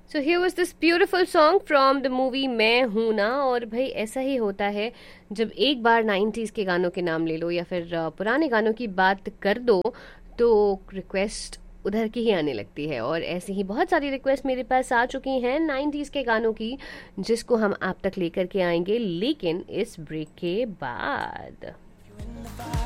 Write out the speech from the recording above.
So here was this beautiful song from the movie मैं हूं ना। और भाई ऐसा ही होता है, जब एक बार 90s के गानों के नाम ले लो या फिर पुराने गानों की बात कर दो, तो रिक्वेस्ट उधर की ही आने लगती है। और ऐसी ही बहुत सारी रिक्वेस्ट मेरे पास आ चुकी हैं 90s के गानों की, जिसको हम आप तक लेकर के आएंगे, लेकिन इस ब्रेक के बाद।